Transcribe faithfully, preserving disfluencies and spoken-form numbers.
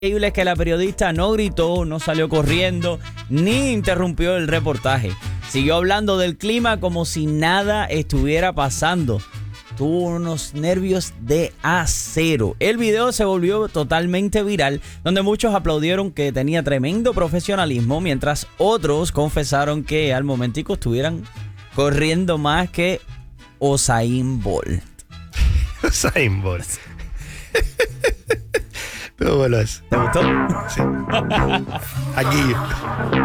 Increíble es que la periodista no gritó, no salió corriendo, ni interrumpió el reportaje. Siguió hablando del clima como si nada estuviera pasando. Tuvo unos nervios de acero. El video se volvió totalmente viral, donde muchos aplaudieron que tenía tremendo profesionalismo, mientras otros confesaron que al momentico estuvieran corriendo más que Usain Bolt. Usain Bolt. ¿Cómo lo es? ¿Te gustó? Sí. Aquí.